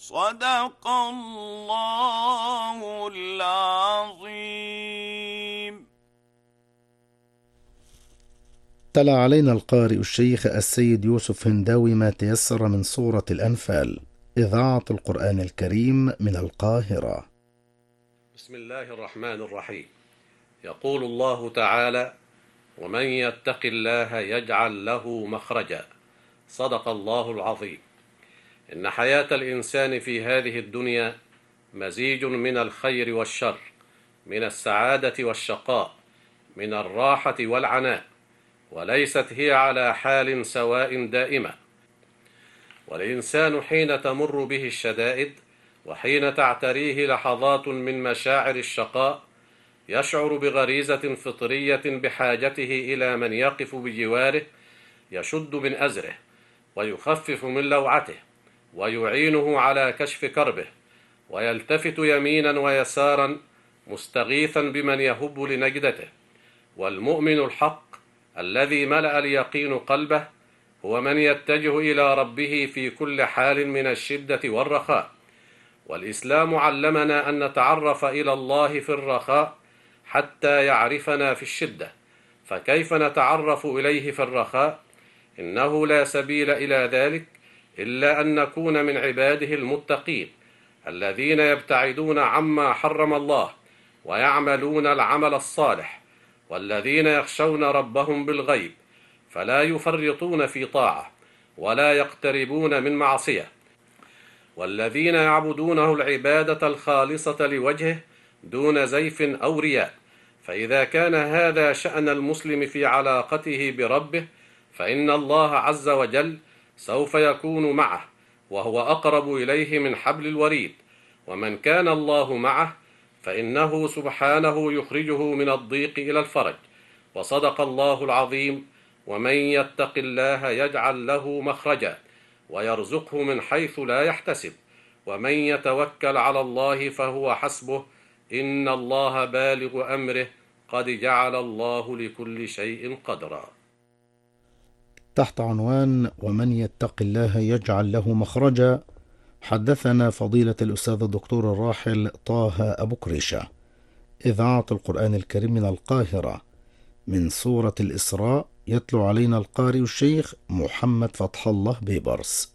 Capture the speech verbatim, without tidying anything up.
صدق الله العظيم. تلا علينا القارئ الشيخ السيد يوسف هنداوي ما تيسر من سورة الأنفال، إذاعة القرآن الكريم من القاهرة. بسم الله الرحمن الرحيم. يقول الله تعالى: ومن يتق الله يجعل له مخرجا. صدق الله العظيم. إن حياة الإنسان في هذه الدنيا مزيج من الخير والشر، من السعادة والشقاء، من الراحة والعناء، وليست هي على حال سواء دائمة. والإنسان حين تمر به الشدائد وحين تعتريه لحظات من مشاعر الشقاء يشعر بغريزة فطرية بحاجته إلى من يقف بجواره يشد من أزره ويخفف من لوعته ويعينه على كشف كربه، ويلتفت يمينا ويسارا مستغيثا بمن يهب لنجدته. والمؤمن الحق الذي ملأ اليقين قلبه هو من يتجه إلى ربه في كل حال من الشدة والرخاء. والإسلام علمنا أن نتعرف إلى الله في الرخاء حتى يعرفنا في الشدة، فكيف نتعرف إليه في الرخاء؟ إنه لا سبيل إلى ذلك إلا أن نكون من عباده المتقين الذين يبتعدون عما حرم الله ويعملون العمل الصالح، والذين يخشون ربهم بالغيب فلا يفرطون في طاعة ولا يقتربون من معصية، والذين يعبدونه العبادة الخالصة لوجهه دون زيف أو رياء. فإذا كان هذا شأن المسلم في علاقته بربه فإن الله عز وجل سوف يكون معه، وهو أقرب إليه من حبل الوريد. ومن كان الله معه فإنه سبحانه يخرجه من الضيق إلى الفرج. وصدق الله العظيم: ومن يتق الله يجعل له مخرجا ويرزقه من حيث لا يحتسب ومن يتوكل على الله فهو حسبه إن الله بالغ أمره قد جعل الله لكل شيء قدرا. تحت عنوان ومن يتق الله يجعل له مخرجا، حدثنا فضيلة الأستاذ الدكتور الراحل طه أبو كريشة، إذاعة القرآن الكريم من القاهرة، من سورة الإسراء. يتلو علينا القارئ الشيخ محمد فتح الله بيبرس.